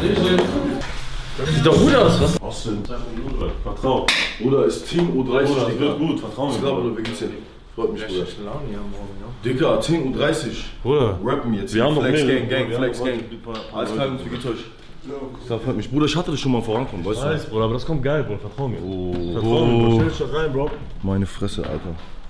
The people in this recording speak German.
Das sieht doch gut aus, was? Was denn? Vertrau. Bruder, ist Team U30, Bruder, Digga. wird gut, vertrau mir. Ich glaube, du wirklich freut mich, Bruder. Ja. Digga, Team U30. Bruder. Rappen jetzt. Wir haben noch Flex mehr. Gang, Gang, Flex Gang. Alles klar, uns, wie geht's euch? Das freut mich. Bruder, ich hatte das schon mal vorankommen, weißt du? Nice, Bruder, aber das kommt geil, Bruder, vertrau mir. Oh, Vertrau mir, Bro. Stell dich da rein, Bro. Meine Fresse, Alter.